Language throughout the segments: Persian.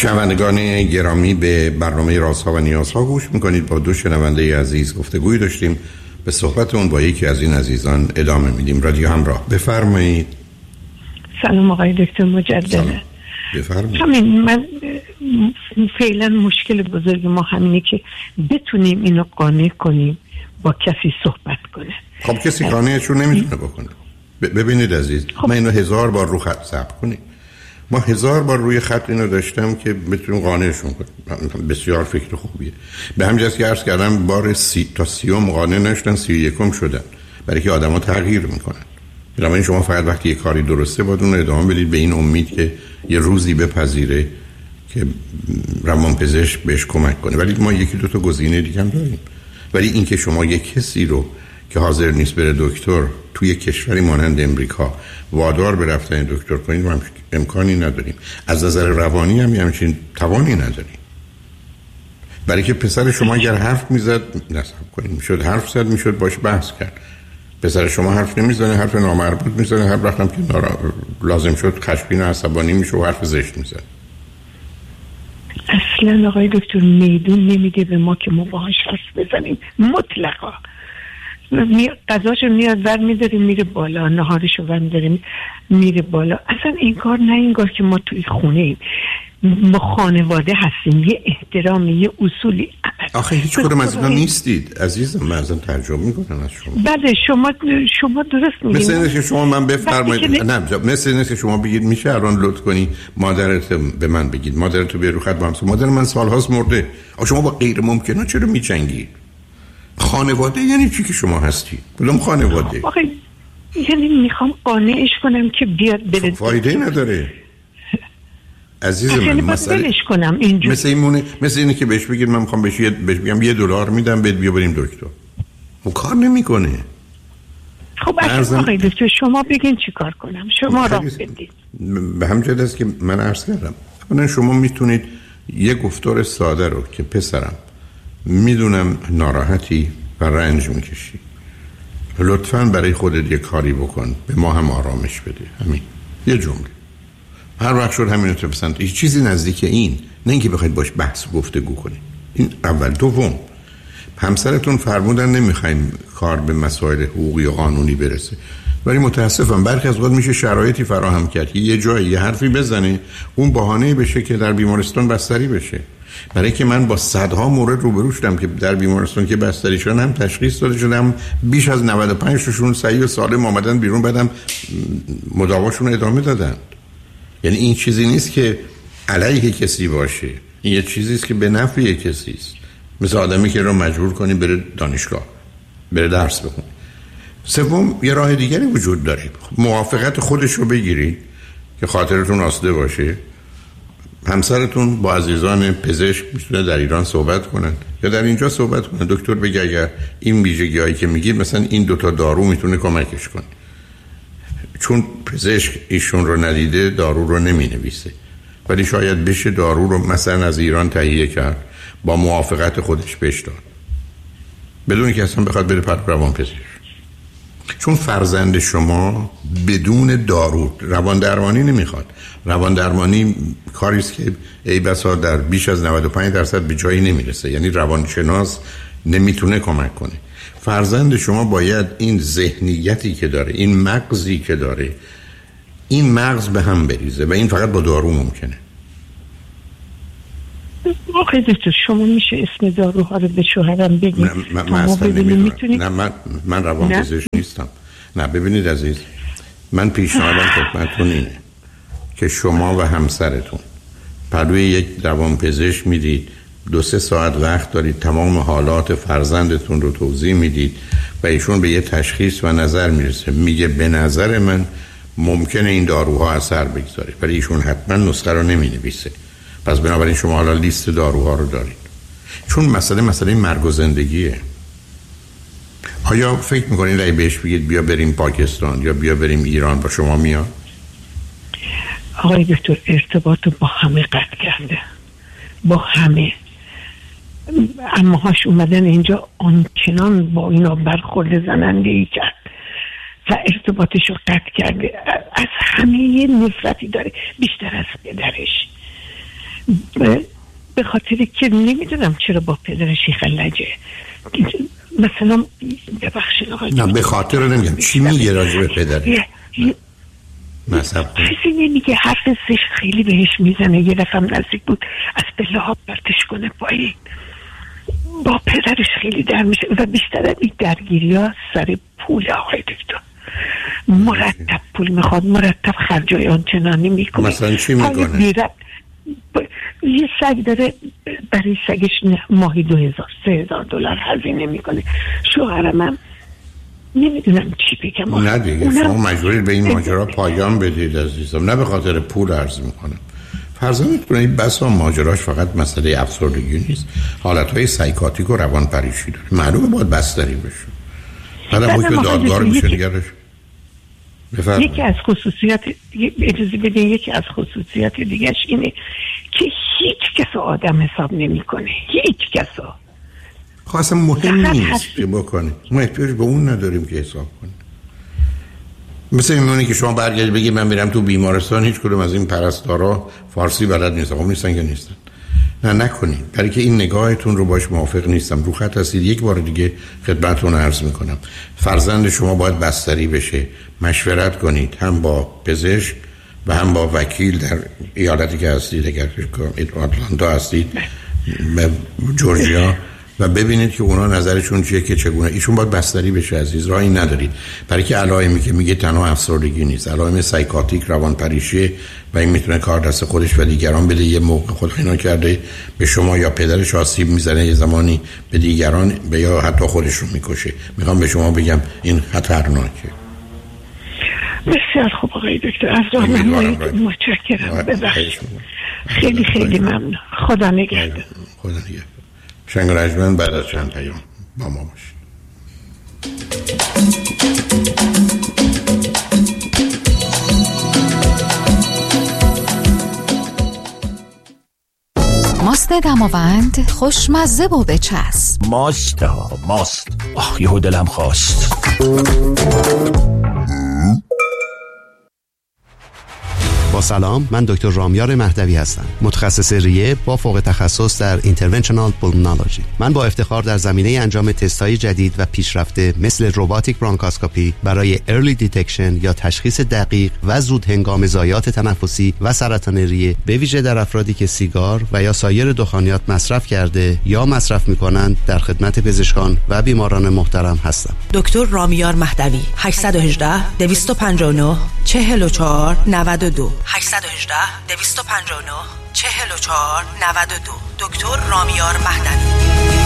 شنوندگان گرامی، به برنامه رازها و نیازها گوش میکنید. با دو شنونده عزیز گفتگوی داشتیم. به صحبتون با یکی از این عزیزان ادامه میدیم. رادیو همراه، بفرمایید. سلام آقای دکتر مجددا. بفرمایید. همین من فعلا مشکل بزرگ ما همینه که بتونیم اینو قانع کنیم با کسی صحبت کنه. خب کسی قانعشون نمیتونه بکنه. ببینید عزیز، من اینو 1000 بار رو خط ثبت کنید. ما 1000 بار روی خط اینو داشتم که بتونیم قانعشون کنیم. بسیار فکر خوبیه. به همین جهت که عرض کردم بار 30 تا 30 قانع نشدن، 31 شدن. برای که آدما تغییر میکنن. بنابراین شما فقط وقتی یه کاری درسته باید اون رو ادامه بدید به این امید که یه روزی بپذیره که روانپزشک بهش کمک کنه. ولی ما یکی دو تا گزینه دیگه هم داریم. ولی این که شما یک کسی رو که حاضر نیست بره دکتر توی کشوری مانند امریکا وادار به رفتن دکتر کنید، ما امکانی نداریم. از نظر روانی هم همچین توانی نداریم. برای که پسر شما اگر حرف میزد نصب کنیم میشد حرف زد، میشد باش بحث کرد. پسر شما حرف نمیزنه، حرف نامربوط میزنه، هر وقت هم که لازم شد خشمگین و عصبانی میشه و حرف زشت میزنه. اصلا آقای دکتر میدون نمیده به ما که ما باهاش حرف بزنیم. مطلقا غذاشو میاد ور میداریم میره بالا، نهارشو ور میداریم میره بالا. اصلا این کار نه انگار که ما توی خونه ایم، ما خانواده هستیم، یه احترامی، یه اصولی. آخه هیچ کدوم از اینا نیستید عزیزم. من ازم ترجمه میکنم از شما. بله شما درست میگید. مثل اینه که شما من بفرمایید، نه مثل اینه که شما بگید میشه الان لطف کنی مادرت به من بگید مادرتو بیار رو خط با هم. مادر من سالهاست مرده. شما با غیر ممکنه چرا میچنگید؟ خانواده یعنی چی که شما هستی؟ کدوم خانواده؟ آخه یعنی میخوام قانعش کنم که بیاد بره. فایده نداره عزیز من. مسئله کنم اینجوری مثل اینه که بهش بگید من میخوام بهش بگم $1 میدم بهت بیا بریم دکتر. اون کار نمیکنه. خب آقای دکتر شما بگین چی کار کنم؟ شما راه بدید. به همین جهت است که من عرض کردم اولا شما میتونید یه گفتار ساده رو که پسرم میدونم ناراحتی و رنج میکشی، لطفاً برای خودت یه کاری بکن، به ما هم آرامش بده. همین یه جمله. هر وقت شد همین رو پسند. هیچ چیزی نزدیک این نه اینکه بخواید باش بحث گفتگو کنید. این اول. دوم، همسرتون فرمودن نمیخوایم کار به مسائل حقوقی و قانونی برسه، ولی متاسفم برخی از وقت میشه شرایطی فراهم کرد یه جایی یه حرفی بزنه اون بهانه بشه که در بیمارستان بستری بشه. برای که من با صدها مورد روبرو شدم که در بیمارستان که بستری شدن هم تشخیص داده شده، هم بیش از 95 تاشون صحیح و سالم آمدن بیرون، بعدم مداواشون ادامه دادن. یعنی این چیزی نیست که علیه کسی باشه، این یه چیزی است که به نفع کسی است. مثل آدمی که رو مجبور کنی بره دانشگاه بره درس بخونه. سوم، یه راه دیگری وجود داره. موافقت خودش رو بگیرید که خاطرتون آسوده باشه. همسرتون با عزیزان پزشک میتونه در ایران صحبت کنن یا در اینجا صحبت کنن. دکتر بگه اگر این ویژگی‌هایی که میگید مثلا این 2 تا دارو میتونه کمکش کنه. چون پزشک ایشون رو ندیده دارو رو نمینویسه، ولی شاید بشه دارو رو مثلا از ایران تهیه کرد با موافقت خودش بهش داد بدون که اصلا بخواد بره پر روانپزشک. چون فرزند شما بدون دارو روان درمانی نمیخواد. روان درمانی کاری است که ای بسا در بیش از 95% به جایی نمیرسه. یعنی روانشناس نمیتونه کمک کنه. فرزند شما باید این ذهنیتی که داره، این مغزی که داره، این مغز به هم بریزه و این فقط با دارو ممکنه. آخه دکتر شما میشه اسم داروها رو به شوهرم بگید؟ من روانپزشک نیستم. نه ببینید عزیز، من پیشنهادم خدمتتون اینه که شما و همسرتون پروی یک روانپزشک میدید، 2-3 ساعت وقت دارید، تمام حالات فرزندتون رو توضیح میدید و ایشون به یه تشخیص و نظر میرسه، میگه به نظر من ممکنه این داروها اثر بگذاره، ولی ایشون حتما نسخه رو نمینویسه. پس بنابراین شما حالا لیست داروها رو دارید. چون مسئله مرگ و زندگیه. آیا فکر میکنید اگه بهش بگید بیا بریم پاکستان یا بیا بریم ایران با شما میاد؟ آقای دکتر ارتباط با همه قطع کرده، با همه. اما هاش اومدن اینجا آنچنان با اینا برخورد زننده‌ای کرد و ارتباطش رو قطع کرده. از همه یه نفرتی داره، بیشتر از پدرش. خاطر که نمیدونم چرا با پدرش خلجه. مثلا ببخشید آقای نه به خاطر نمیگم چی میگه راجع به پدره مثلا چیزی نمیگه، حرف زشت خیلی بهش میزنه. یه دفعه نزدیک بود از پله ها پرتش کنه پایین. با پدرش خیلی در میشه و بیشتر از این درگیری ها سر پول آقای دکتر. مرتب پول میخواد، مرتب خرجای آنچنانی میکنه. مثلا چی میکنه؟ یه سگ داره، برای سگش ماهی $2,000-3,000 هزینه میکنه. شوهرم هم نمیدونم چی بگم. نه دیگه شما مجبورید به این ماجرا پایان بدید عزیزم، نه به خاطر پول عرض میکنم. فرضاً میتونید بسا ماجراش فقط مسئله افسردگی نیست، حالتهای سایکاتیک و روان پریشی داره، معلومه باید بستری بشه. بعدم باید که دادگار میشه نگرش. یکی از خصوصیات، اجازه بدین، یکی از خصوصیات دیگهش اینه که هیچ کس آدم حساب نمیکنه، هیچ کس. خب اصلا مهم نیست که بکنه، ما احتیاج به اون نداریم که حساب کنه. مثل میمونه که شما برگردید بگید من میرم تو بیمارستان، هیچ کدوم از این پرستارا فارسی بلد نیستن. خب نیستن که نیستن، نه نکنید، برای که این نگاهتون رو باش موافق نیستم. رو خط هستید. یک بار دیگه خدمتتون عرض میکنم فرزند شما باید بستری بشه، مشورت کنید هم با پزشک و هم با وکیل در ایالتی که هستید، اگر آتلانتا هستید جورجیا، و ببینید که اونا نظرشون چیه که چگونه. ایشون باید بستری بشه عزیز، راهی ندارید. برای که علائمی که میگه تنها افسردگی نیست، علائم سایکاتیک، روان پریشی و این میتونه کار دست خودش و دیگران بده. یه موقع خود اینا کرده به شما یا پدرش آسیب میزنه، یه زمانی به دیگران به یا حتی خودش رو میکشه. میخوام به شما بگم این خطرناکه. بسیار خوب آقای دکتر، از راهنمایی متشکرم. ببخشید، خیلی خیلی ممنون. خدا نگهدار. خدا نگهدار. شنگ رجمن بعد از چند پیام با ما باشید. ماست دماوند خوشمزه و بچسب. ماست آخ یهو دلم خواست. با سلام، من دکتر رامیار مهدوی هستم، متخصص ریه با فوق تخصص در اینترونشنال پولمونولوژی. من با افتخار در زمینه انجام تست‌های جدید و پیشرفته مثل روباتیک برونکاسکوپی برای ارلی دیتکشن یا تشخیص دقیق و زود هنگام ضایعات تنفسی و سرطان ریه، به ویژه در افرادی که سیگار و یا سایر دخانیات مصرف کرده یا مصرف می‌کنند، در خدمت پزشکان و بیماران محترم هستم. دکتر رامیار مهدوی 818 259 44 92 818 259 44 92. دکتر رامیار مهدوی.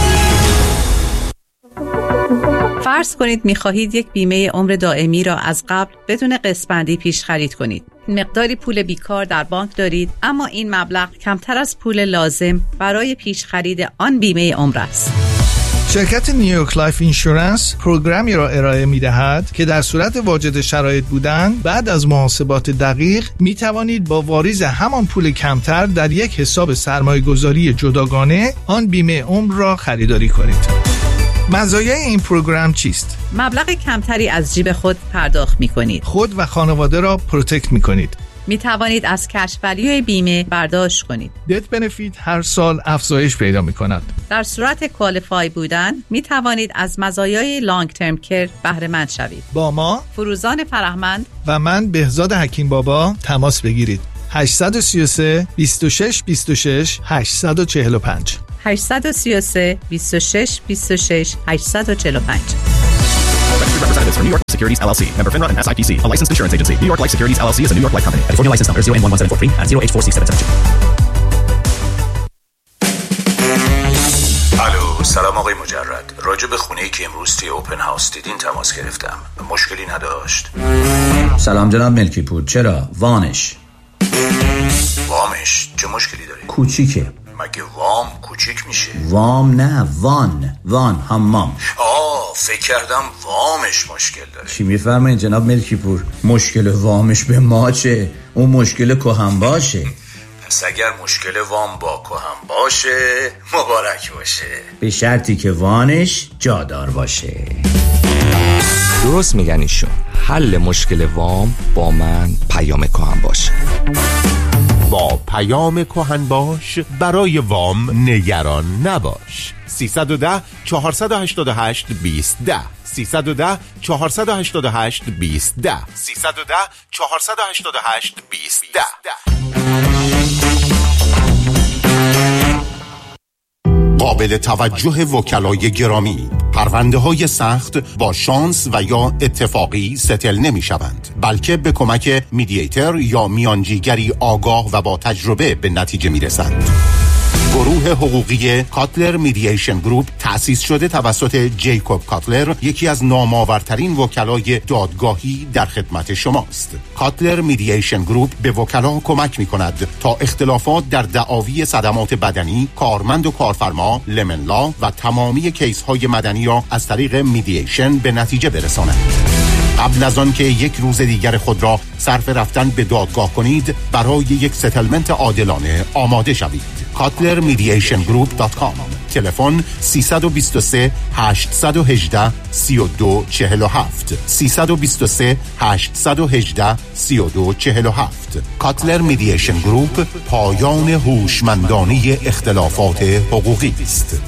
فرض کنید می‌خواهید یک بیمه عمر دائمی را از قبل بدون قسط‌بندی پیش خرید کنید. مقداری پول بیکار در بانک دارید، اما این مبلغ کمتر از پول لازم برای پیش خرید آن بیمه عمر است. شرکت نیویورک لایف اینشورنس پروگرامی را ارائه می‌دهد که در صورت واجد شرایط بودن بعد از محاسبات دقیق می توانید با واریز همان پول کمتر در یک حساب سرمایه‌گذاری جداگانه آن بیمه عمر را خریداری کنید. مزایای این پروگرام چیست؟ مبلغ کمتری از جیب خود پرداخت می‌کنید. خود و خانواده را پروتکت می‌کنید. می توانید از کش ولیوی بیمه برداشت کنید. دت بنفیت هر سال افزایش پیدا می کند. در صورت کوالیفای بودن می توانید از مزایای لانگ ترم کیر بهره مند شوید. با ما فروزان فرهمند و من بهزاد حکیم بابا تماس بگیرید. 833 26 26 845 833 26 26 845. Representatives from New York Securities LLC, member FINRA and SIPC, a licensed insurance agency. New York Life Securities LLC is a New York Life company. California license number 0N11743 and 0H46772. الو، سلام آقای مجرد. راجع به خونه‌ای که امروز توی اوپن هاوس دیدین تماس گرفتم. مشکلی نداشت؟ سلام جناب ملکی پور. چرا؟ وامش چه مشکلی داره؟ کوچیکه. مگه وام کوچیک میشه؟ وام نه، وان حمام. فکر کردم وامش مشکل داره. چی میفرمایید جناب ملکی پور؟ مشکل وامش به ما چه؟ اون مشکل کهن باشه. پس اگر مشکل وام با کهن باشه مبارک باشه، به شرطی که وانش جادار باشه. درست میگن ایشون. حل مشکل وام با من پیام کهن باشه. با پیام کهن باش برای وام نگران نباش. 310 488 2010 310 488 2010 310 488 2010. قابل توجه وکلای گرامی، پرونده های سخت با شانس و یا اتفاقی ستل نمی شوند، بلکه به کمک میدییتر یا میانجیگری آگاه و با تجربه به نتیجه می رسند. گروه حقوقی کاتلر میدییشن گروپ تأسیس شده توسط جیکوب کاتلر، یکی از نامآورترین وکلای دادگاهی در خدمت شماست. کاتلر میدییشن گروپ به وکلا کمک می کند تا اختلافات در دعاوی صدمات بدنی، کارمند و کارفرما، لمن لا و تمامی کیس های مدنی را از طریق میدییشن به نتیجه برساند. قبل از آن که یک روز دیگر خود را صرف رفتن به دادگاه کنید، برای یک ستلمنت عادلانه آماده شوید. KotlerMediationGroup.com. تلفن 323 818 3247 323 818 3247. کاتلر میدییشن گروپ، پایان هوشمندانه اختلافات حقوقی است.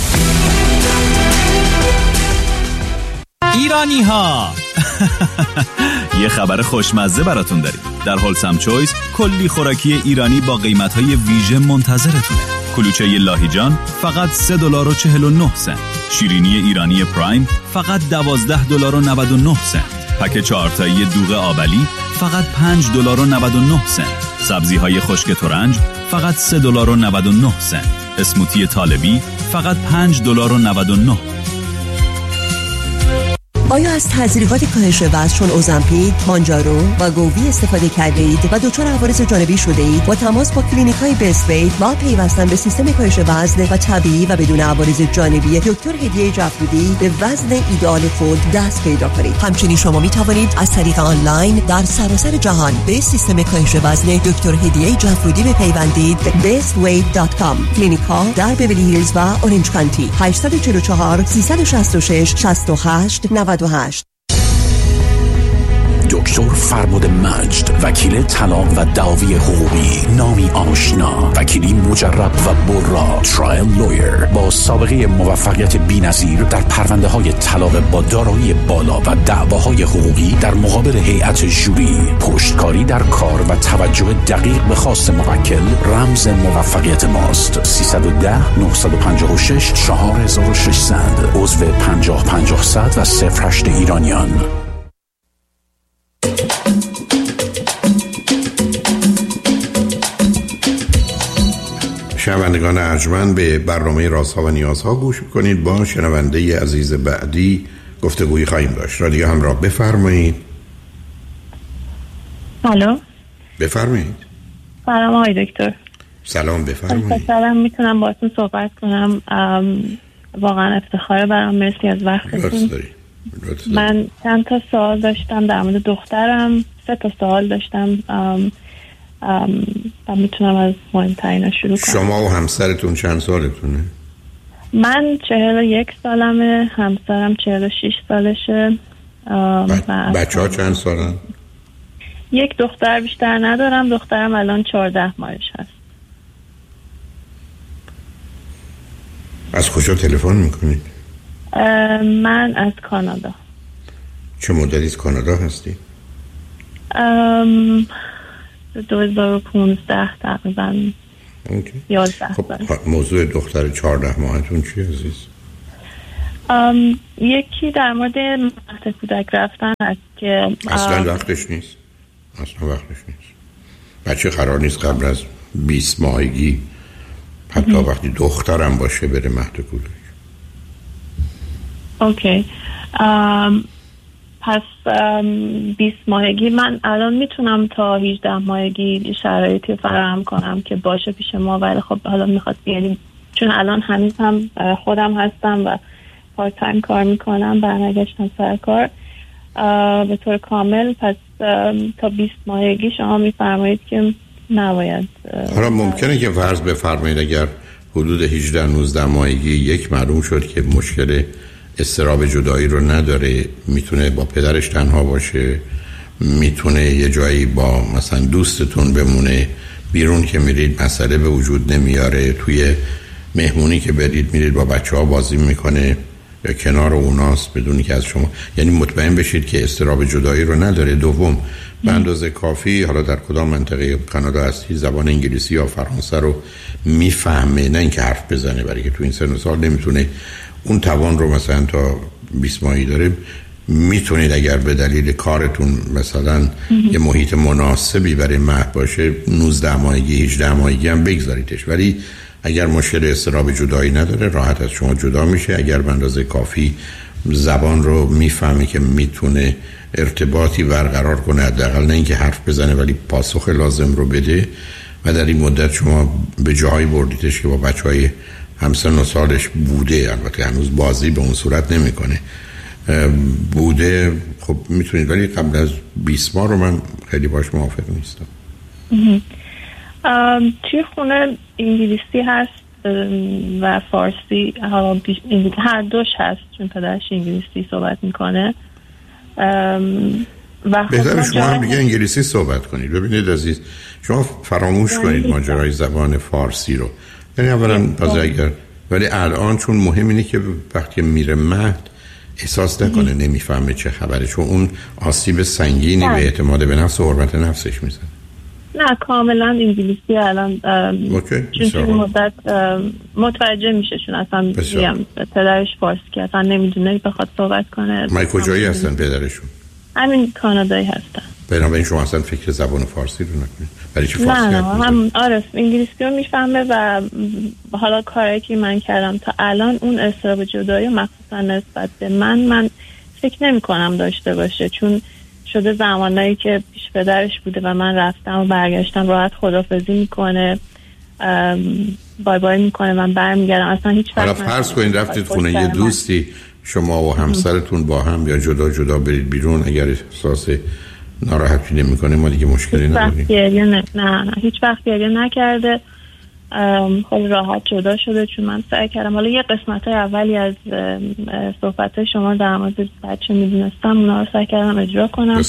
ایرانی ها یه خبر خوشمزه براتون داریم. در هولسم چویس کلی خوراکی ایرانی با قیمت‌های ویژه منتظرتونه. کلوچه لاهیجان فقط $3.49. شیرینی ایرانی پرایم فقط $12.99. پک 4 تایی دوغ آبلی فقط $5.99. سبزی‌های خشک ترنج فقط $3.99. اسموتی طالبی فقط $5.99. آیا از تزریقات کاهش وزن چون اوزمپیک، مانجارو و گووی استفاده کرده اید و دچار عوارض جانبی شده اید؟ با تماس با کلینیک‌های بیست ویت و پیوستن به سیستم کاهش وزن و طبیعی و بدون عوارض جانبی دکتر هدیه جعفرودی به وزن ایدئال خود دست پیدا کنید. همچنین شما می توانید از طریق آنلاین در سراسر جهان به سیستم کاهش وزن دکتر هدیه جعفرودی بپیوندید. bestweight.com. کلینیک‌ها در بیولی هیلز و اورنج کانتی. 844 366 68 98. دکتر فرمود مجد، وکیل طلاق و دعاوی حقوقی، نامی آشنا، وکیلی مجرب و برا، ترایل لویر با سابقه موفقیت بی‌نظیر در پرونده های طلاق با دارایی بالا و دعواهای حقوقی در مقابل هیئت ژوری، پشتکاری در کار و توجه دقیق به خواست موکل رمز موفقیت ماست. 310 956 4600 عضو 50 و 08 ایرانیان. شنوندگان ارجمند، به برنامه رازها و نیازها گوش میکنید. با شنونده عزیز بعدی گفتگویی خواهیم داشت. رادیو همراه، بفرمایید. الو، بفرمایید. سلام آقای دکتر. سلام، بفرمایید. سلام، میتونم باهاتون صحبت کنم؟ واقعا افتخاره برام. مرسی از وقتتون. من چند تا سوال داشتم در مورد دخترم. 3 تا سوال داشتم و میتونم از مهمترین شروع کنم. شما و همسرتون چند سالتونه؟ من 41 سالمه، همسرم 46 سالشه. بچه ها چند سالن؟ یک دختر، بیشتر ندارم. دخترم الان 14 ماهش هست. از کجا تلفن میکنید؟ من از کانادا. چه مدتی از کانادا هستی؟ 2015 تقریبا. 11 خب موضوع دختر 14 ماهتون چی عزیز؟ یکی در مورد مهد کودک رفتن هست که اصلا وقتش نیست. بچه قرار نیست قبل از 20 ماهگی حتی وقتی دخترم باشه بره مهد کودک. اوکی. پس 20 ماهگی من الان میتونم تا 18 ماهگی شرایطی فراهم کنم که باشه پیش ما، ولی خب حالا میخواد بیاریم چون الان هنوز هم خودم هستم و پارت تایم کار میکنم، برنگشتم سر کار به طور کامل. پس تا 20 ماهگی شما میفرمایید که نباید. حالا ممکنه که فرض بفرمایید اگر حدود 18-19 ماهگی یک معلوم شد که مشکل اضطراب جدایی رو نداره، میتونه با پدرش تنها باشه، میتونه یه جایی با مثلا دوستتون بمونه، بیرون که میرید مسئله به وجود نمیاره، توی مهمونی که برید میرید با بچه‌ها بازی میکنه یا کنار اوناست بدونی که از شما، یعنی مطمئن بشید که اضطراب جدایی رو نداره. دوم، به اندازه کافی حالا در کدام منطقه کانادا هستی زبان انگلیسی یا فرانسه رو میفهمه، نه اینکه حرف بزنه، برای که تو این سن و سال نمیتونه اون توان رو مثلا تا 20 ماهی داره. میتونید اگر به دلیل کارتون مثلا یه محیط مناسبی برای مهد باشه 19 ماهگی 18 ماهگی هم بگذاریدش، ولی اگر مشکل اضطراب جدایی نداره راحت از شما جدا میشه. اگر به اندازه کافی زبان رو میفهمه که میتونه ارتباطی برقرار کنه، حداقل نه اینکه حرف بزنه ولی پاسخ لازم رو بده، و در این مدت شما به جایی بردیدش که با بچهای همسن و سالش بوده، البته هنوز بازی به اون صورت نمیکنه بوده، خب میتونید، ولی قبل از 20 ماه رو من خیلی باش موافق نیستم. توی خونه انگلیسی هست و فارسی، هر دوش هست چون پدرش انگلیسی صحبت میکنه و بهتره شما هم دیگه انگلیسی صحبت کنید. ببینید عزیز، شما فراموش کنید ماجرای زبان فارسی رو، یعنی اولا اگر، ولی الان چون مهم اینه که وقتی میره مهد احساس نکنه نمیفهمه چه خبره، چون اون آسیب سنگینی به اعتماد به نفس و حرمت نفسش میزنه. نه کاملا انگلیسی الان چون مدت متوجه میشه، چون اصلا پدرش فارسی که اصلا نمیدونه بخواد صحبت کنه. ما کجایی هستن پدرشون؟ همین کانادایی هستن. بنابراین شما اصلا فکر زبان فارسی رو نکنید. برای چی فارسی؟ نه هم آره انگلیسی رو میفهمه و حالا کاری که من کردم تا الان اون اضطراب جدایی مخصوصا نسبت به من فکر نمی کنم داشته باشه، چون شده زمانایی که پیش پدرش بوده و من رفتم و برگشتم راحت خدافظی میکنه، بای بای میکنه، من برمیگردم، اصلا هیچ حالا فرض کنید رفتید خونه یه دوستی، شما و همسرتون با هم یا جدا جدا برید بیرون، اگر احساس ناراحتی نمیکنه ما دیگه مشکلی نداریم. نه هیچ وقت گریه نکرده، خیلی راحت جدا شده، چون من سعی کردم حالا یه قسمت اولی از صحبت شما در مورد بچه میدونستم اونا رو سعی کردم اجرا کنم،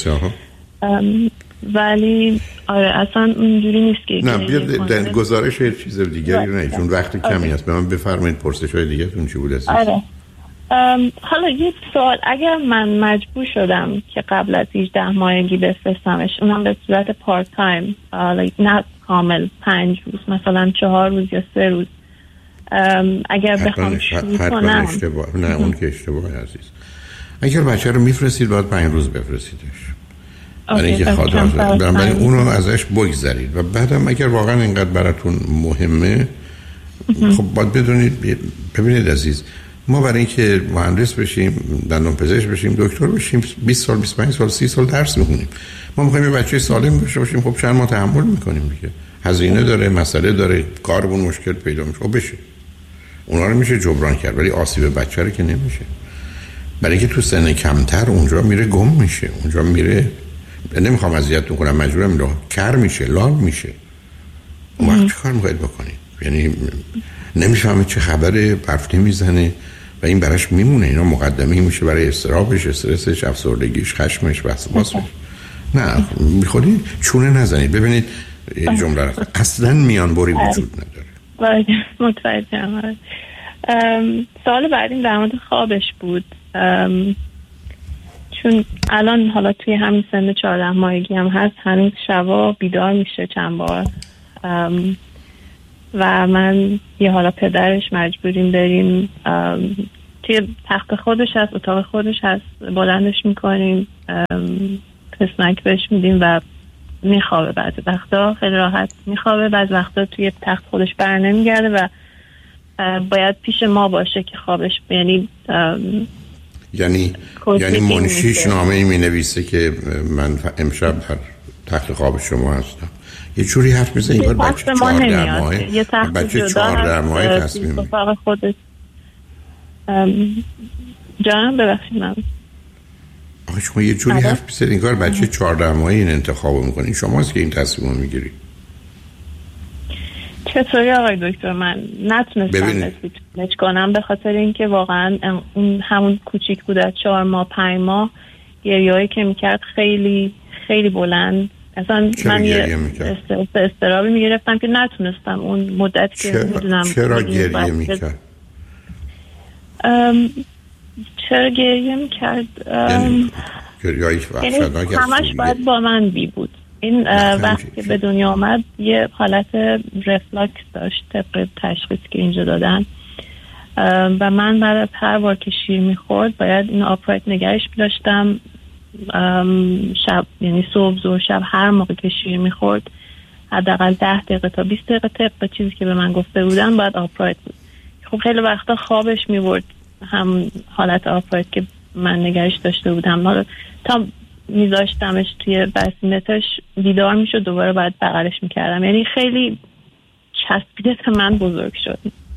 ولی آره اصلا اونجوری نیست که نه بیاد گزارش یه چیز دیگری رو نه، چون وقت کمی هست. به من بفرمایید پرسش‌های دیگه تون چی بود؟ آره حالا یه سوال، اگر من مجبور شدم که قبل از 18 ماهگی بفرستمش، اونم به صورت پارت تایم، نه کامل 5 روز، مثلا 4 روز یا 3 روز، اگر بخوام شروع کنم نه اون که اشتباه عزیز. اگر بچه رو میفرستید باید 5 روز بفرستیدش، برای اینکه بنابراین اونو ازش بگذارید و بعدم اگر واقعا اینقدر براتون مهمه خب باید بدونید. ببینید عزیز، ما برای اینکه مهندس بشیم، دندان پزشک بشیم، دکتر بشیم 20 سال 25 سال 30 سال درس میخونیم. ما میخوایم یه بچه سالم داشته باشیم، خب چند ماه تحمل میکنیم دیگه، هزینه داره، مسئله داره، کارمون مشکل پیدا میشه، خب بشه اونا رو میشه جبران کرد، ولی آسیب بچه رو که نمیشه. برای اینکه تو سن کمتر اونجا میره گم میشه، اونجا میره، نمیخوام اذیتتون کنم، مجبورم اینو کر میشه، لال میشه. اون وقت چه کار میخواید بکنید؟ یعنی نمیفهمه چه خبره، حرف نمیزنه و این براش میمونه. اینا مقدمه میشه برای استرابش، استرسش، افسردگیش، خشمش، وسواسش. نه میخوادید چونه نزنید. ببینید جمله رو اصلا میانبری وجود نداره. متوجهم. سوال بعدیم در مورد خوابش بود، چون الان حالا توی همین سن 14 ماهگی هم هست، هنوز شبا بیدار میشه چند بار و من یه حالا پدرش مجبوریم بریم توی تخت خودش هست، اتاق خودش هست، بلندش میکنیم، اسنک بهش میدیم و میخوابه. بعضی وقتا خیلی راحت میخوابه، بعضی وقتا توی تخت خودش بر نمیگرده و باید پیش ما باشه که خوابش یعنی منشیش نامه‌ای مینویسه که من امشب در تخت خواب شما هستم. یه جوری حرف میزنه انگار بچه 14 ماهه، یه بچه 14 ماهه تصمیم میگیره خودش. جانم ببخشید من آخه شما یه جوری حرف میزنه انگار بچه 14 ماهه این انتخابو میکنه، شماست که این تصمیمو میگیری. چطوری آقای دکتر؟ من نتونستم اسپیچ کنم به خاطر اینکه واقعا اون همون کوچیک بود، از 4 ماه 5 ماه گریه‌ای که میکرد خیلی خیلی بلند اصلا من یه استرابی میگرفتم که نتونستم اون مدت که میدونم. چرا گریه میکرد؟ چرا گریه میکرد؟ یعنی همش باید با من بود. این وقتی که به دنیا آمد یه حالت رفلاکس داشت طبق تشخیص که اینجا دادن و من بعد از هر بار که شیر میخورد باید این آپرایت نگهش داشتم. شب یعنی صبح ظهر شب هر موقع که شیر میخورد حداقل 10 دقیقه تا 20 دقیقه طبق چیزی که به من گفته بودن باید آپرایت بود. خب خیلی وقتا خوابش میبرد هم حالت آپرایت که من نگهش داشته بودم تا میذاشتمش توی بسیمتش بیدار میشد دوباره باید بغلش میکردم. یعنی خیلی چسبیده تا من بزرگ شد.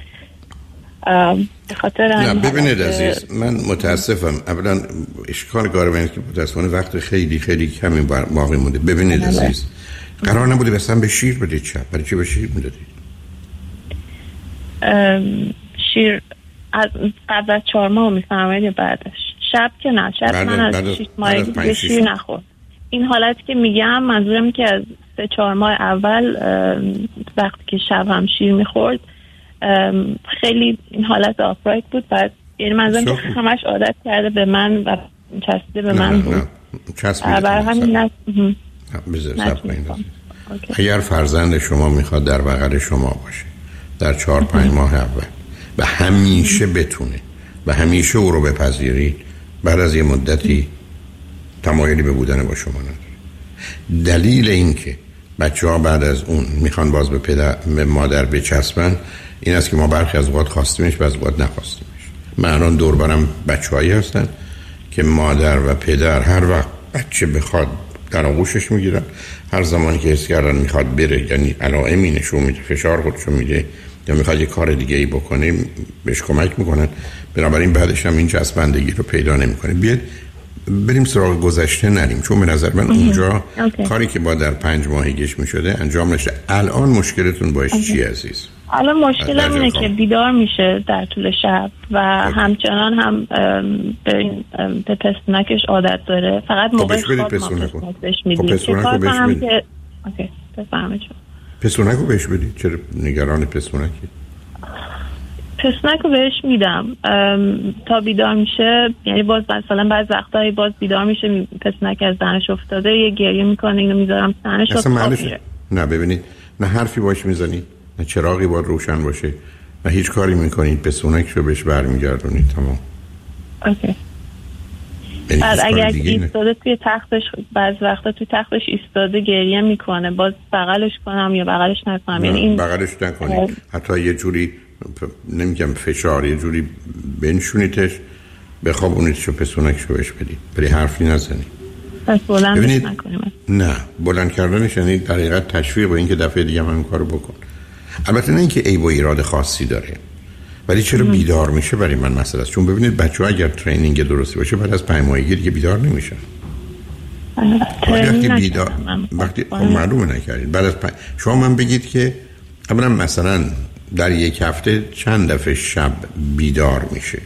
به خاطر نه ببینید عزیز من متاسفم. اولا اشکال کار من که متاسفانه وقت خیلی خیلی کمی باقی مونده. ببینید عزیز قرار نبوده مثلا به شیر بدید شب. برای چی به شیر میدادید؟ شیر قبل از 4 ماه میفهمید یا بعدش؟ شب که نه. شب من از 6 ماهگی به شیر نخورد. این حالتی که میگم منظورم که از 3-4 ماه اول وقتی که شب هم شیر میخورد خیلی این حالت آپرایت بود. بعد یعنی منظورم که همش عادت کرده به من و چسبیده به من بود. برای همین اگر فرزند شما میخواد در بغل شما باشه در 4-5 ماه اول و همیشه بتونه و همیشه او رو بپذیرید، بعد از یه مدتی تمایلی به بودن با شما نداره. دلیل این که بچه ها بعد از اون میخوان باز به مادر بچسبن این است که ما برخی از اوقات خواستیمش و از اوقات نخواستیمش. من الان دور برم بچه هایی هستن که مادر و پدر هر وقت بچه بخواد در آغوشش میگیرن، هر زمانی که حس کردن میخواد بره، یعنی علائمی نشون میده، فشار خودشو میده یا میخواد یه کار دیگه ای بکنه، بهش کمک میکنن. بنابراین بعدش هم این چسبندگی رو پیدا نمیکنه. بیاد بریم سراغ گذشته نریم، چون به نظر من اونجا کاری که با در 5 ماهگیش میشده انجام نشده. الان مشکلتون باش چی عزیز؟ الان مشکلم اینه که بیدار میشه در طول شب و همچنان هم به پستونکش عادت داره. فقط موقع خواب ما بهش میدیم. چه کار کنم که اوکی بفهمید شما؟ پستونکو بهش بدید. چرا نگران پستونکی؟ پستونکو بهش میدم تا بیدار میشه. یعنی باز مثلا بعض وقتایی باز بیدار میشه پستونک از دهنش افتاده یه گریه میکنه، اینو میذارم دهنش افتاده. نه ببینید، نه حرفی باش میزنید، نه چراغی باید روشن باشه، نه هیچ کاری میکنید، پستونک رو بهش برمیگردونید. تمام. اوکی. بعد اگر ایستاده توی تختش، بعض وقتا توی تختش ایستاده گریه میکنه، باز بغلش کنم یا بغلش نکنم؟ یعنی این بغلش نکنید، حتی یه جوری نمیگم فشار، یه جوری بنشونیدش بخوابونیدش و پستونکش رو بهش بدید، ولی حرفی نزنید. پس بلندش نکنیم؟ نه، بلند کردنش یعنی در حقیقت تشویق به این که دفعه دیگه هم این کارو بکن. البته نه اینکه عیب و ایراد خاصی داره، ولی چرا بیدار میشه برای من مسئله است. چون ببینید بچه‌ها اگر ترینینگ درستی باشه بعد از 5 ماهگی دیگه بیدار نمیشن. وقتی معلومه نکردید بعد از شما من بگید که اولا مثلا در یک هفته چند دفعه شب بیدار میشه؟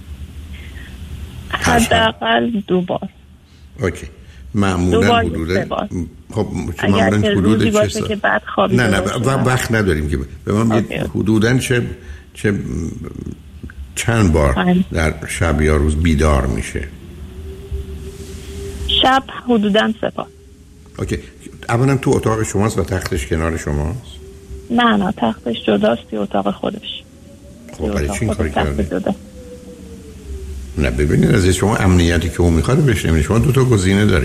حداقل 2 بار. اوکی. معمولا حدود خب معمولا حدود باشه که بعد خوابیده نه وقت نداریم که به من حدوداً چه چند بار در شب یا روز بیدار میشه؟ شب حدوداً 3 بار. اوکی. اولا تو اتاق شماست و تختش کنار شماست؟ نه تختش جداست، توی اتاق خودش. خب برای چی این کاری کرده؟ نه ببینید عزیز، شما امنیتی که اون میخواد بهش نمیده. شما 2 تا گزینه دارید.